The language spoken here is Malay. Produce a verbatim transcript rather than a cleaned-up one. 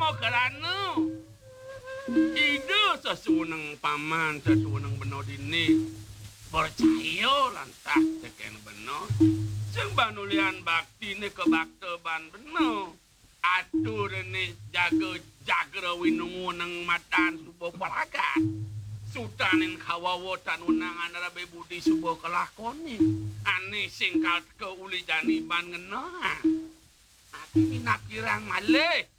mo kerana ide sesuneng paman sesuneng beno dini percaya lantah teken beno sing banulian bakti ni kebakteban beno atur ni jaga jaga winungu nang matan subuh palagat sutanin kawawotan unangan rabe budi subuh kelakoni ane singkat ke uli janiban ngena ati minap kirang malih